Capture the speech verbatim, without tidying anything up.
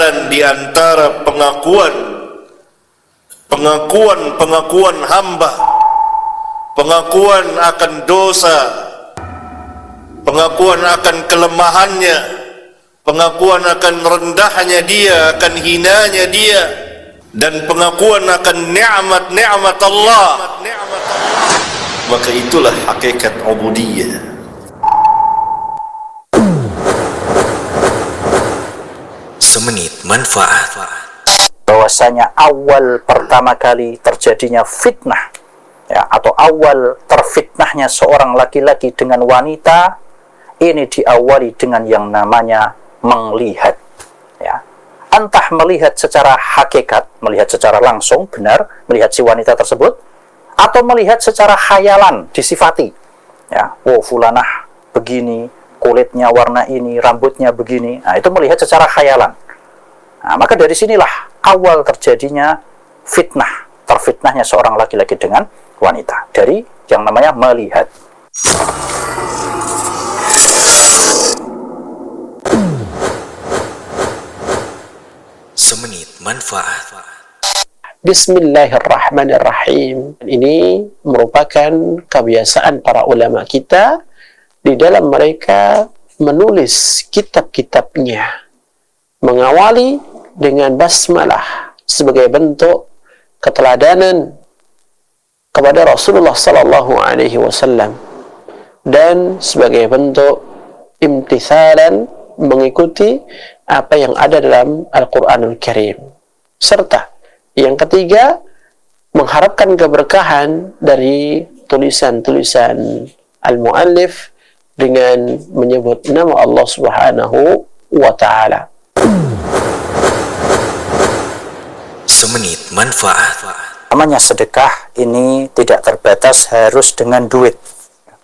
jalan di antara pengakuan pengakuan-pengakuan hamba, pengakuan akan dosa, pengakuan akan kelemahannya, pengakuan akan rendahnya dia, akan hinanya dia, dan pengakuan akan nikmat-nikmat Allah. Maka itulah hakikat ubudiyah. Semenit manfaat. Bahwasanya awal pertama kali terjadinya fitnah, ya, atau awal terfitnahnya seorang laki-laki dengan wanita, ini diawali dengan yang namanya melihat, ya. Entah melihat secara hakikat, melihat secara langsung benar, melihat si wanita tersebut, atau melihat secara khayalan, disifati, ya, oh fulanah begini, kulitnya warna ini, rambutnya begini. Nah, itu melihat secara khayalan. Nah, maka dari sinilah awal terjadinya fitnah, terfitnahnya seorang laki-laki dengan wanita, dari yang namanya melihat. Semenit manfaat. Bismillahirrahmanirrahim. Ini merupakan kebiasaan para ulama kita di dalam mereka menulis kitab-kitabnya, mengawali dengan basmalah sebagai bentuk keteladanan kepada Rasulullah sallallahu alaihi wasallam dan sebagai bentuk imtithalan, mengikuti apa yang ada dalam Al-Qur'anul Karim. Serta yang ketiga, mengharapkan keberkahan dari tulisan-tulisan al-muallif dengan menyebut nama Allah Subhanahu wa ta'ala. Semenit manfaat. Namanya sedekah ini tidak terbatas harus dengan duit.